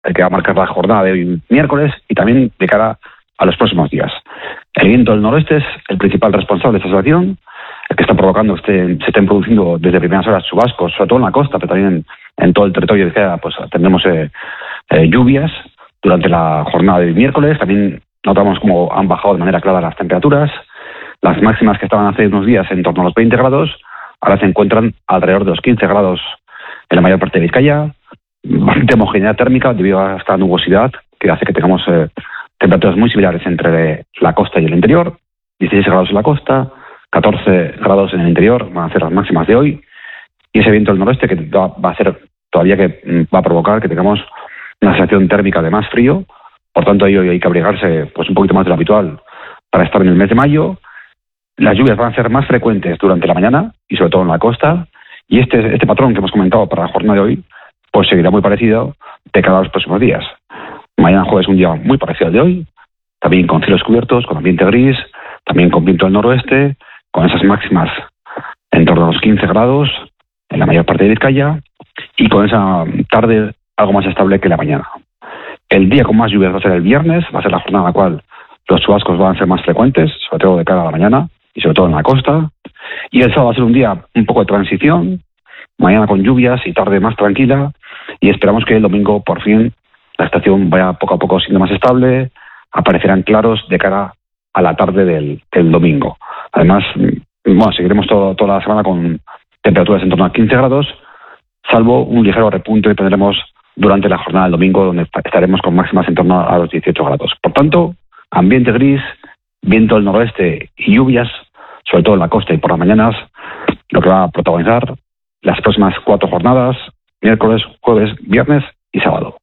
el que va a marcar la jornada de hoy miércoles y también de cara a los próximos días. El viento del noroeste es el principal responsable de esta situación, el que está provocando que se estén produciendo desde primeras horas chubascos, sobre todo en la costa, pero también en todo el territorio de Izquierda, pues tendremos lluvias durante la jornada de miércoles. También notamos cómo han bajado de manera clara las temperaturas. Las máximas que estaban hace unos días en torno a los 20 grados, ahora se encuentran alrededor de los 15 grados en la mayor parte de Vizcaya. Bastante homogeneidad térmica debido a esta nubosidad que hace que tengamos temperaturas muy similares entre la costa y el interior. 16 grados en la costa, 14 grados en el interior, van a ser las máximas de hoy. Y ese viento del noroeste que va a hacer todavía que va a provocar que tengamos una sensación térmica de más frío. Por tanto, hoy hay que abrigarse pues un poquito más de lo habitual para estar en el mes de mayo. Las lluvias van a ser más frecuentes durante la mañana y sobre todo en la costa. Y este patrón que hemos comentado para la jornada de hoy pues seguirá muy parecido de cara a los próximos días. Mañana jueves un día muy parecido al de hoy, también con cielos cubiertos, con ambiente gris, también con viento del noroeste, con esas máximas en torno a los 15 grados en la mayor parte de Vizcaya y con esa tarde algo más estable que la mañana. El día con más lluvias va a ser el viernes, va a ser la jornada en la cual los chubascos van a ser más frecuentes, sobre todo de cara a la mañana y sobre todo en la costa. Y el sábado va a ser un día un poco de transición, mañana con lluvias y tarde más tranquila, y esperamos que el domingo por fin la estación vaya poco a poco siendo más estable, aparecerán claros de cara a la tarde del domingo. Además, seguiremos toda la semana con temperaturas en torno a 15 grados, salvo un ligero repunte que tendremos durante la jornada del domingo, donde estaremos con máximas en torno a los 18 grados. Por tanto, ambiente gris, viento del noroeste y lluvias, sobre todo en la costa y por las mañanas, lo que va a protagonizar las próximas 4 jornadas, miércoles, jueves, viernes y sábado.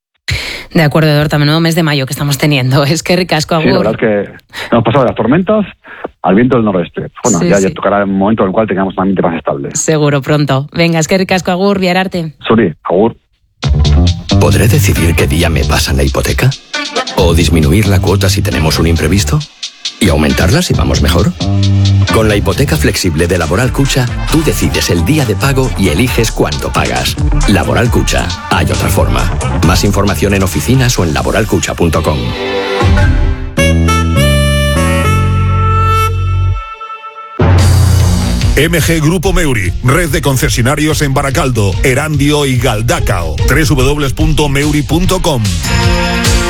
De acuerdo, Eduardo, menudo mes de mayo que estamos teniendo. Es que ricasco, agur. Sí, la verdad es que hemos pasado de las tormentas al viento del noroeste. Bueno, sí, ya tocará el momento en el cual tengamos un ambiente más estable. Seguro, pronto. Venga, es que ricasco, agur, Viararte. Suri, agur. ¿Podré decidir qué día me pasan la hipoteca? ¿O disminuir la cuota si tenemos un imprevisto? ¿Y aumentarla si vamos mejor? Con la hipoteca flexible de Laboral Cucha, tú decides el día de pago y eliges cuánto pagas. Laboral Cucha, hay otra forma. Más información en oficinas o en laboralcucha.com. MG Grupo Meuri, red de concesionarios en Baracaldo, Erandio y Galdacao. www.meuri.com.